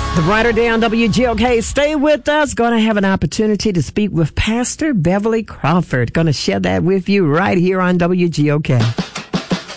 The brighter day on WGOK. Stay with us. Going to have an opportunity to speak with Pastor Beverly Crawford. Going to share that with you right here on WGOK.